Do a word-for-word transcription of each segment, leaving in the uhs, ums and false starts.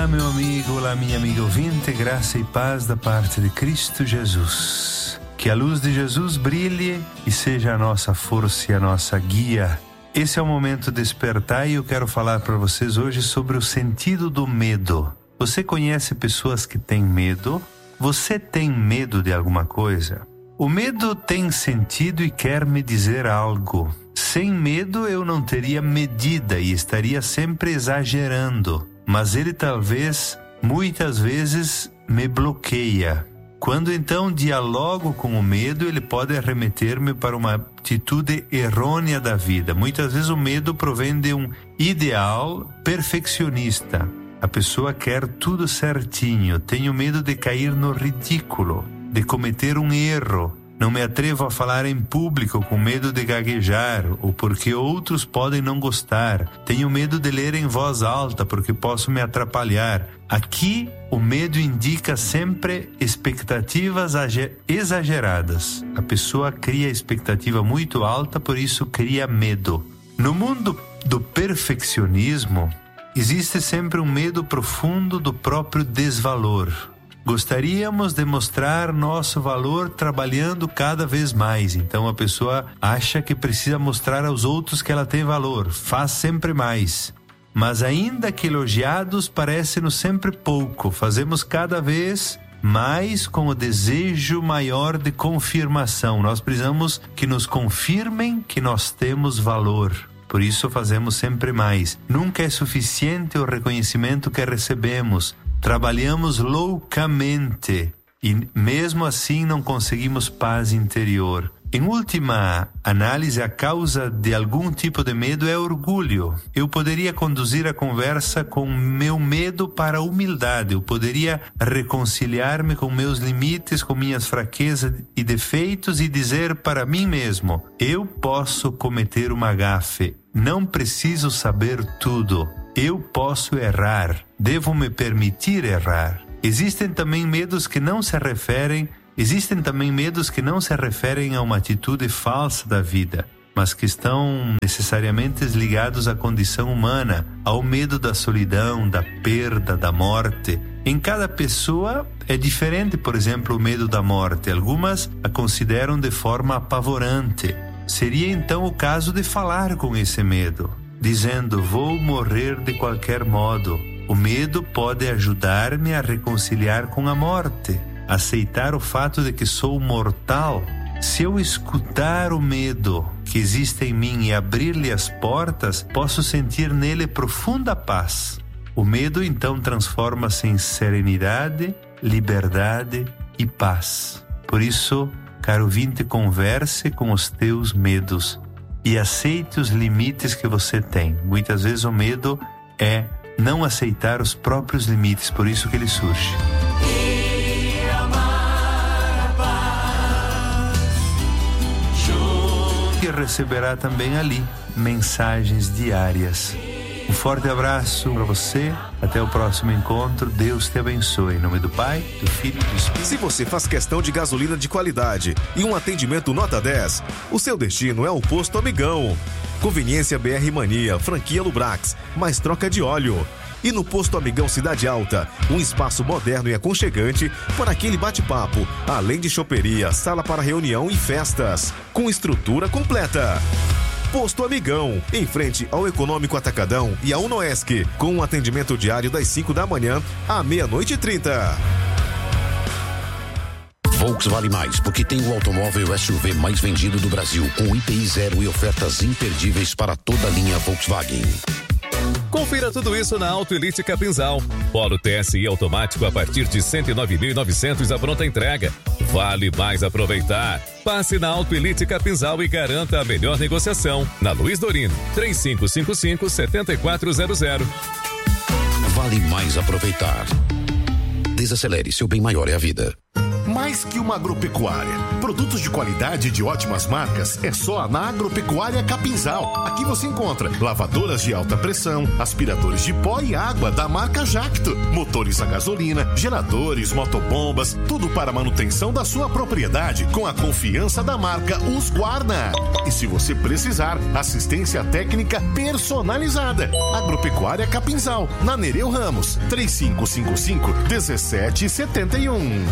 Olá, meu amigo, olá, minha amiga ouvinte, graça e paz da parte de Cristo Jesus. Que a luz de Jesus brilhe e seja a nossa força e a nossa guia. Esse é o momento de despertar e eu quero falar para vocês hoje sobre o sentido do medo. Você conhece pessoas que têm medo? Você tem medo de alguma coisa? O medo tem sentido e quer me dizer algo. Sem medo eu não teria medida e estaria sempre exagerando. Mas ele talvez, muitas vezes, me bloqueia. Quando então dialogo com o medo, ele pode arremeter-me para uma atitude errônea da vida. Muitas vezes o medo provém de um ideal perfeccionista. A pessoa quer tudo certinho. Tenho medo de cair no ridículo, de cometer um erro. Não me atrevo a falar em público com medo de gaguejar ou porque outros podem não gostar. Tenho medo de ler em voz alta porque posso me atrapalhar. Aqui, o medo indica sempre expectativas exageradas. A pessoa cria expectativa muito alta, por isso cria medo. No mundo do perfeccionismo, existe sempre um medo profundo do próprio desvalor. Gostaríamos de mostrar nosso valor trabalhando cada vez mais. Então a pessoa acha que precisa mostrar aos outros que ela tem valor, faz sempre mais. Mas ainda que elogiados, parece-nos sempre pouco. Fazemos cada vez mais com o desejo maior de confirmação. Nós precisamos que nos confirmem que nós temos valor. Por isso fazemos sempre mais. Nunca é suficiente o reconhecimento que recebemos. Trabalhamos loucamente e mesmo assim não conseguimos paz interior. Em última análise, a causa de algum tipo de medo é orgulho. Eu poderia conduzir a conversa com meu medo para a humildade. Eu poderia reconciliar-me com meus limites, com minhas fraquezas e defeitos e dizer para mim mesmo: eu posso cometer uma gafe. Não preciso saber tudo. Eu posso errar, devo me permitir errar. Existem também medos que não se referem, existem também medos que não se referem a uma atitude falsa da vida, mas que estão necessariamente ligados à condição humana, ao medo da solidão, da perda, da morte. Em cada pessoa é diferente, por exemplo, o medo da morte. Algumas a consideram de forma apavorante. Seria então o caso de falar com esse medo, dizendo: vou morrer de qualquer modo. O medo pode ajudar-me a reconciliar com a morte, aceitar o fato de que sou mortal. Se eu escutar o medo que existe em mim e abrir-lhe as portas, posso sentir nele profunda paz. O medo então transforma-se em serenidade, liberdade e paz. Por isso, caro ouvinte, converse com os teus medos e aceite os limites que você tem. Muitas vezes o medo é não aceitar os próprios limites, por isso que ele surge. E amar a paz, E receberá também ali mensagens diárias. Um forte abraço para você. Até o próximo encontro. Deus te abençoe. Em nome do Pai, do Filho e do Espírito. Se você faz questão de gasolina de qualidade e um atendimento nota dez, o seu destino é o Posto Amigão. Conveniência B R Mania, franquia Lubrax, mais troca de óleo. E no Posto Amigão Cidade Alta, um espaço moderno e aconchegante para aquele bate-papo, além de choperia, sala para reunião e festas, com estrutura completa. Posto Amigão, em frente ao Econômico Atacadão e à Unoesc, com um atendimento diário das cinco da manhã à meia-noite e trinta. Volks vale mais, porque tem o automóvel S U V mais vendido do Brasil, com I P I zero e ofertas imperdíveis para toda a linha Volkswagen. Confira tudo isso na Auto Elite Capinzal. Polo T S I automático a partir de cento e nove mil e novecentos a pronta entrega. Vale mais aproveitar. Passe na Auto Elite Capinzal e garanta a melhor negociação. Na Luiz Dorino, três cinco cinco cinco, sete quatro zero zero. Vale mais aproveitar. Desacelere, seu bem maior é a vida. mais que uma agropecuária. Produtos de qualidade e de ótimas marcas é só na Agropecuária Capinzal. Aqui você encontra lavadoras de alta pressão, aspiradores de pó e água da marca Jacto, motores a gasolina, geradores, motobombas, tudo para a manutenção da sua propriedade com a confiança da marca Husqvarna. E se você precisar, assistência técnica personalizada. Agropecuária Capinzal, na Nereu Ramos, três cinco cinco cinco, um sete sete um.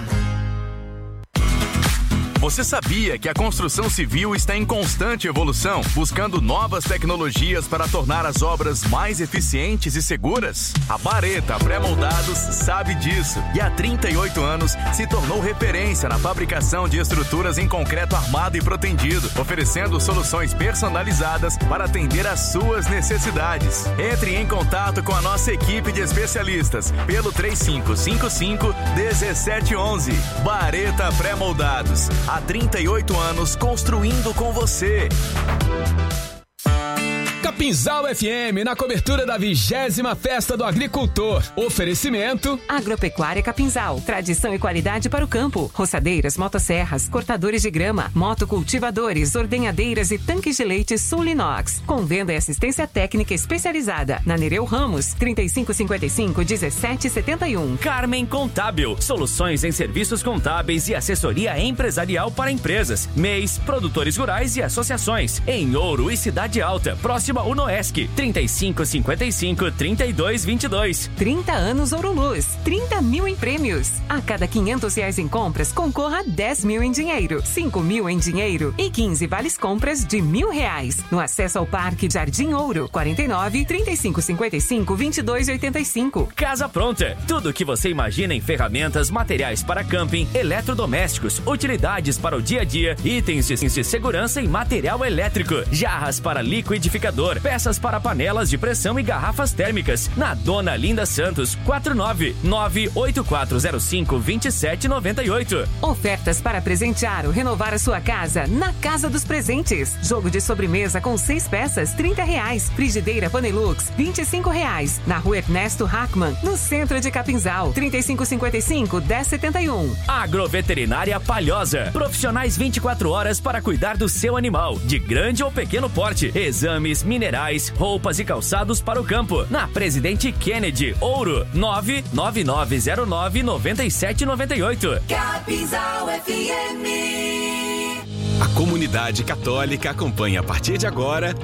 Você sabia que a construção civil está em constante evolução, buscando novas tecnologias para tornar as obras mais eficientes e seguras? A Bareta Pré-Moldados sabe disso e há trinta e oito anos se tornou referência na fabricação de estruturas em concreto armado e protendido, oferecendo soluções personalizadas para atender às suas necessidades. Entre em contato com a nossa equipe de especialistas pelo três cinco cinco cinco, um sete um um. Bareta Pré-Moldados. Há trinta e oito anos construindo com você. Capinzal F M, na cobertura da vigésima Festa do Agricultor. Oferecimento Agropecuária Capinzal, tradição e qualidade para o campo. Roçadeiras, motosserras, cortadores de grama, motocultivadores, ordenhadeiras e tanques de leite Sulinox. Com venda e assistência técnica especializada. Na Nereu Ramos, trinta e cinco cinquenta e cinco, dezessete setenta e um. Carmen Contábil, soluções em serviços contábeis e assessoria empresarial para empresas, M E Is, produtores rurais e associações. Em Ouro e Cidade Alta, próximo ao Unoesc, trinta e cinco cinquenta e cinco, trinta e dois vinte e dois. trinta anos Ouro Luz, trinta mil em prêmios. A cada quinhentos reais em compras, concorra a dez mil em dinheiro, cinco mil em dinheiro e quinze vales compras de mil reais. No acesso ao Parque Jardim Ouro, quarenta e nove, trinta e cinco cinquenta e cinco, vinte e dois oitenta e cinco. Casa Pronta, tudo o que você imagina em ferramentas, materiais para camping, eletrodomésticos, utilidades para o dia a dia, itens de, de segurança e material elétrico, jarras para liquidificador, peças para panelas de pressão e garrafas térmicas. Na Dona Linda Santos, quatro nove nove oito quatro zero cinco, dois sete nove oito. Ofertas para presentear ou renovar a sua casa na Casa dos Presentes. Jogo de sobremesa com seis peças, trinta reais. Frigideira Panelux, vinte e cinco reais. Na Rua Ernesto Hackman, no centro de Capinzal, trinta e cinco cinquenta e cinco, dez setenta e um. Agroveterinária Palhosa. Profissionais vinte e quatro horas para cuidar do seu animal, de grande ou pequeno porte. Exames, minerais, roupas e calçados para o campo. Na Presidente Kennedy, Ouro, nove nove nove zero nove, nove sete nove oito. Capinzal F M. A comunidade católica acompanha a partir de agora